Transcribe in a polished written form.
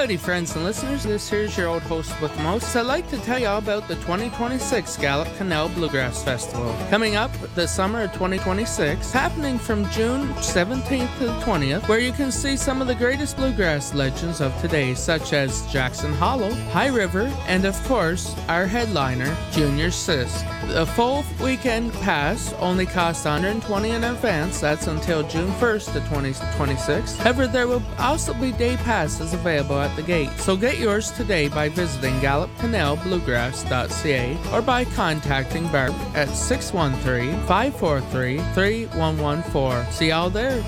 Howdy friends and listeners, this here's your old host with the most. I'd like to tell you all about the 2026 Gallup Canal Bluegrass Festival. Coming up the summer of 2026, happening from June 17th to the 20th, where you can see some of the greatest bluegrass legends of today, such as Jackson Hollow, High River, and of course, our headliner, Junior Sisk. The full weekend pass only costs $120 in advance, that's until June 1st of 2026. However, there will also be day passes available at the gate. So get yours today by visiting gallupcanalbluegrass.ca or by contacting Barb at 613-543-3114. See y'all there.